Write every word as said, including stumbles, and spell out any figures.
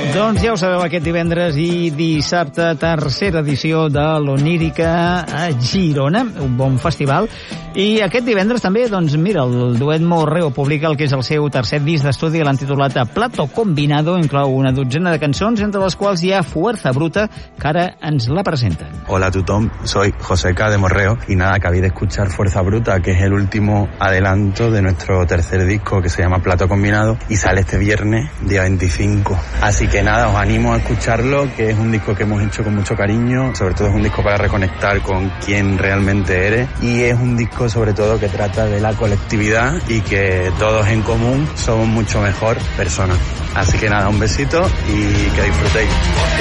Doncs ja ho sabeu, aquest divendres i dissabte, tercera edició de l'Onírica a Girona, un bon festival. I aquest divendres també, doncs mira, el duet Morreo publica el que és el seu tercer disc d'estudi, l'han titulat Plato Combinado, inclou una dotzena de cançons, entre les quals hi ha Fuerza Bruta, que ara ens la presenten. Hola a tothom, soy Joseca de Morreo y nada, acabé de escuchar Fuerza Bruta, que es el último adelanto de nuestro tercer disco que se llama Plato Combinado y sale este viernes, día veinticinco. Así que nada, os animo a escucharlo, que es un disco que hemos hecho con mucho cariño, sobre todo es un disco para reconectar con quién realmente eres y es un disco sobre todo que trata de la colectividad y que todos en común somos mucho mejor personas. Así que nada, un besito y que disfrutéis.